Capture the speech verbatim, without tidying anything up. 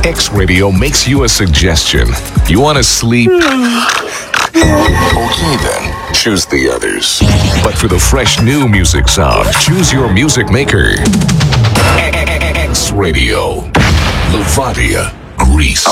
X Radio makes you a suggestion. You want to sleep? Okay then, choose the others. But for the fresh new music sound, choose your music maker. X Radio, Levadia, Greece.